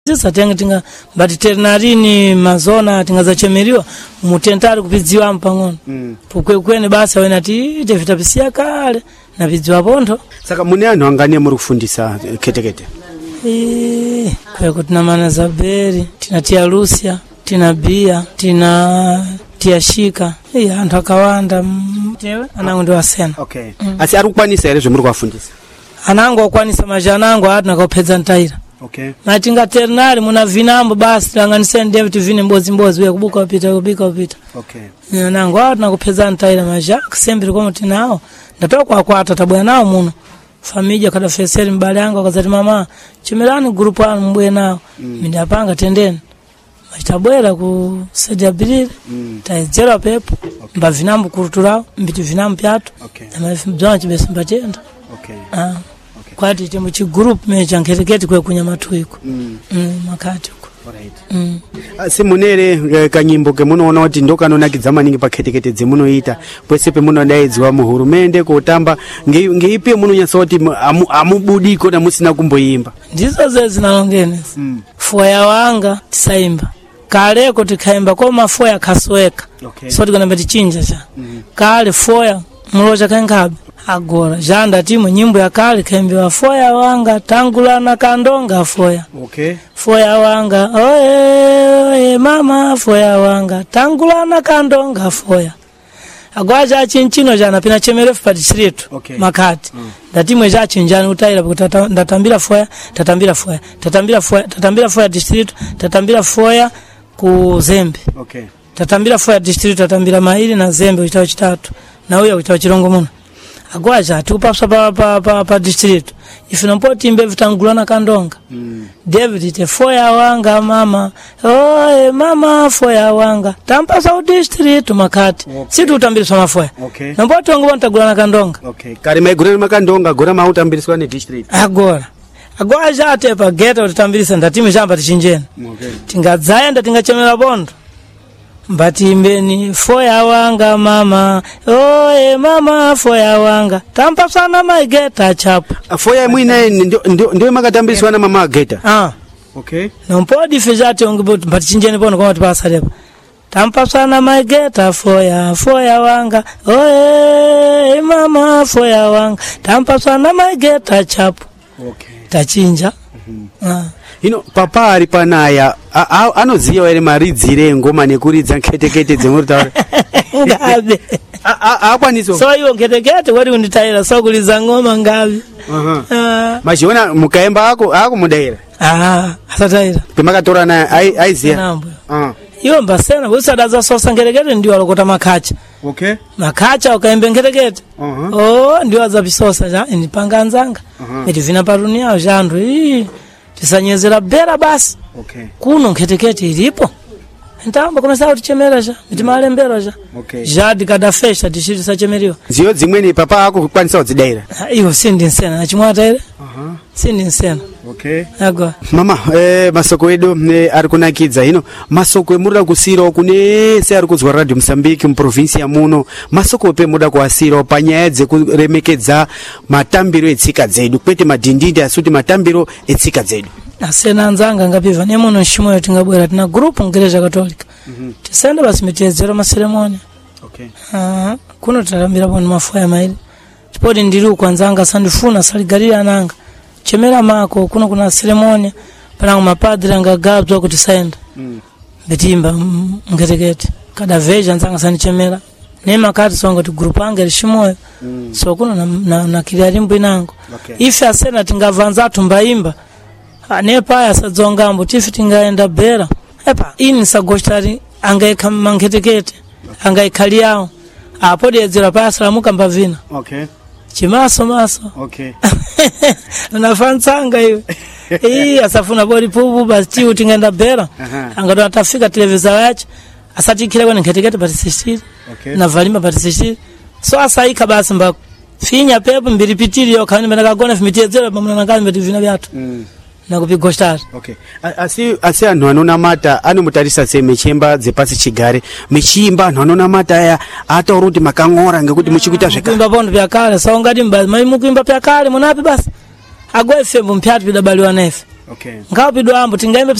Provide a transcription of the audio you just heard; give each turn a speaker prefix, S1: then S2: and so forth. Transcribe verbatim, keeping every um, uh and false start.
S1: sisa tenga tinga veterinary mazona tinga zachemeriwa mutentari kupidziwa mpang'ono mm. pukwe kwene basa wena ti vitapisia kale na vidziwa pontho
S2: saka mune anhu angani muri kufundisa ketekete
S1: eh kwa kuti na mana zaberi tina tia Lucia tina Bia tina tia Shika eh anthu akawanda tewe anangu ndo asena
S2: okay mm. asi ari kukwanisa ere zvemuri kwafundisa
S1: anangu akwanisa majana angu atna kaupedza ntaira
S2: okay
S1: matinga ternari muna vinambo basi tanganise David vine mbozi mbozi we kubuka upita kubika upita
S2: okay
S1: nangu atna kupedza ntaira maja kusembiri kwa muti nao ndatoka kwa atabwa nao muno familia kada feseri mbale yangu akazati mama chimirani group anu mbwe nao mm. mindapanga tendeni machitabwera ku sedia bilili mm. taizera pepo okay. mba vinambo kuruturao mbiti vinambo pyatu
S2: okay.
S1: na mafimdzana chibesimba tenda
S2: okay
S1: ah okay. kwati temo chi group mecha nkereketi kwe kunyamatuiko mm. mm, makati uko
S2: alright
S1: mm.
S2: asi munere kanyimbo ke munoona kuti ndokanonakidza maningi paketekete dzemunoita pwese pe munodaidzwa mu hurumende kotamba ngeipe munonyasa kuti amubudiko na musina kumboimba
S1: ndizo ze zinalongenesa mm. foya wanga tisaimba kale kuti kaimba koma foya kasweka
S2: okay.
S1: so tikana mbati chinja cha
S2: mm.
S1: kale foya mulocha kangabe agora janda timu nyimbo ya kale kaimbiwa foya wanga tangulana kandonga foya
S2: okay
S1: foya wanga oye oye mama foya wanga tangulana kandonga foya agwaja chinchino jana pina chemerefu pa district
S2: okay.
S1: makati
S2: mm.
S1: ndatimwe ja chinjana utaira kutata ndatambira foya tatambira foya tatambira foya tatambira foya district tatambira foya ku Zembe
S2: okay
S1: tatambira foya district tatambira Maili na Zembe chitao chitatu na uya chitao chirongo muno agwaja tupapsa pa pa pa, pa district ifinompoti imbe vitangulana kandonga
S2: mm.
S1: David te foya wanga mama oe mama foya wanga tampasa u district makati okay. situ utambiriswa mafoya
S2: okay
S1: nompoti wangu wantagulana kandonga
S2: okay kari maigurana makandonga gora mautambiriswa ne district
S1: agora agwaja atepa geta utambirisa ndatime jamba tichinjeni
S2: okay
S1: tingadzaenda tingachemera bondo mbati imbeni foya wanga mama oe mama foya wanga tampasana maigeta chapa
S2: foya mwina ndio ndio makatambiriswa na mama geta
S1: ah
S2: okay
S1: nompodi fejate ongibot mbati chinjeni bono koma tipasa lepa tampasana maigeta foya foya wanga oe mama foya wanga tampasana maigeta chapa
S2: okay
S1: tachinja
S2: mm
S1: -hmm. ah
S2: ino papa ari panaya anoziva ere maridzire ngoma nekuridza nketekete dzemuritaura
S1: ngabe
S2: akwaniso
S1: so iwo nketekete wari unditaira so kuridza ngoma ngabe
S2: aha uh, machiona mukaemba ako ako mudaira
S1: ah asataira
S2: pemakatorana aiziya
S1: ah iwo mbasena usadaza sosa nketekete ndio alokota makacha
S2: okay
S1: makacha ukaembe nketekete
S2: uh -huh.
S1: oh ndio azabisosa ja inipanga nzanga uh -huh. eti vina parunia jandu ii tisanyezera bera basi
S2: okay
S1: kuno nketekete ilipo ntamba komesa kuti chemera ja mitimale mbero ja
S2: okay
S1: jadi kadafesha tishiri sachemeriwa
S2: ziyo zimweni papa ako kukwanisa kudzidaira
S1: iwo sindi nsena achimwata ere
S2: aha
S1: sindi nsena
S2: okay
S1: agwa
S2: mama eh masoko edo eh, ari kunakidza hino masoko emurida kusiro kune se ari kuzwa radio Mozambique mu province ya muno masoko pe muda kuasiro panyaya dzekuremekedza matambiro etsika dzedu kwete madhindindi asuti matambiro etsika dzedu
S1: asena nzanga ngapiva nemuno shimoyo tingabwera tina group ngereja katolika mm -hmm. tisende basi mitezero maseremoni
S2: okay
S1: ah kuno tarambira bona mafoya maili tipodi ndiru kwanzanga sandifuna saligalira nanga chemera mako kuno kuna ceremony panangu mapadri angagabzwa kuti saenda mm. betimba ngetekete kada veja nzanga sanichemera nema kati songa tu group anga lishimoyo mm. so kuno na, na, na kiliarimbo inango
S2: okay.
S1: ife asena tingavanza tumbaimba nepa asadzongambo tifi tingaenda bera epa ini sagostari angaika mangetekete angaikaliao apo dezera pasalamuka mbavina
S2: okay
S1: chimaso maso
S2: okay
S1: unafansanga hiyo hii asafuna body pupu basi utingaenda bera angato atafika televisa yacho asati kile kwa ngetekete batisishiri
S2: okay
S1: na valima batisishiri so asaika basi mba finya pepo mbiripitiri yo kani menakagona fimitezera pamuna nangani betivina byatu mm. na kupigostari
S2: okay asi asi anhu anona mata anomutarisa semechemba dzepasi chigare mechimba anhu anona mata aya ataura kuti makangora ngekuti muchikuita zveka
S1: kuimba bondo pyakale saungati mbazi mai mukuimba pyakale munapi basi agwe fembo mpyatu pidabaliwa nefe
S2: Okay.
S1: Ngapi do ambo tingaimbe